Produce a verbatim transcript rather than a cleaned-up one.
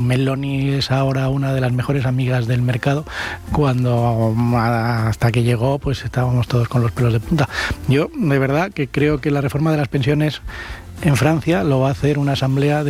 Meloni es ahora una de las mejores amigas del mercado, cuando hasta que llegó pues estábamos todos con los pelos de punta. Yo de verdad que creo que la reforma de las pensiones en Francia lo va a hacer una asamblea de